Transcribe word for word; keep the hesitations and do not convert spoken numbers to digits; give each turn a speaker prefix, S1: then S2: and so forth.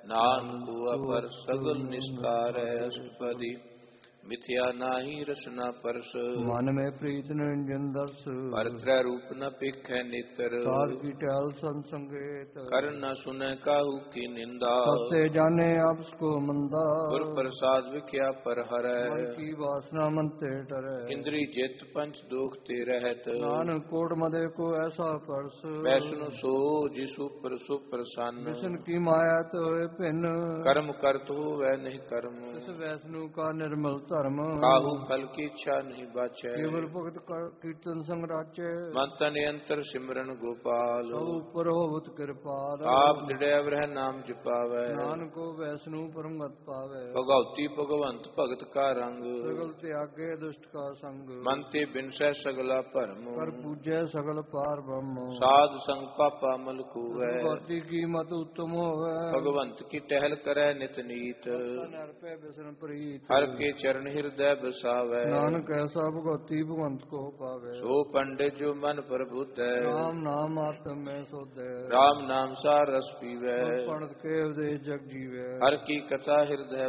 S1: नानक हुआ पर सगल निस्कार है अष्टपदी मिथ्या नाही रसना परस
S2: मन में प्रीत निरंजन दर्श
S1: पर त्रय रूप न पेखै नेत्र
S2: सार की टहल संसंगेत
S1: कर न सुनै काहू की निंदा
S2: सबसे जाने आपस को मंदा
S1: गुर प्रसाद विख्या पर हरै
S2: मन की वासना मन ते डरै
S1: इंद्री जित पंच दोख ते रहत
S2: नानक कोट मदे को ऐसा परस
S1: वैष्णु सो जिसु पर सु प्रसन्न
S2: विष्णु की माया तो भिन्न
S1: कर्म करत हो वह नहीं कर्म
S2: इस वैष्णु का निर्मल धर्म
S1: काहू फल की इच्छा नहीं बाचै
S2: केवल भगत कीर्तन संग राचे
S1: मन तन अंतर सिमरन गोपाल
S2: सब ऊपर होवत कृपाल
S1: आप दृढ़ वह नाम जपावै
S2: नानक को वैष्णु परम गत पावे
S1: भगवती भगवंत भगत का रंग
S2: सगल त्यागे दुष्ट का संग
S1: मन ते बिनसै सगला भरम
S2: कर पूजै सगल पार ब्रह्म
S1: साध संग पापा मल खूवै
S2: भगवती की मत उत्तम होवे
S1: भगवंत की टहल करै नित नीत
S2: नर पे व्यसन प्रीत
S1: हर के चरण हृदय बसावै
S2: नानक ऐसा भगवती भगवंत को पावे
S1: सो पंडित जो मन प्रभुत है
S2: राम नाम आत्म में सोधे
S1: राम नाम सार रस पीवै
S2: पढ़ के उपदेश जग जीवे
S1: हर की कथा हृदय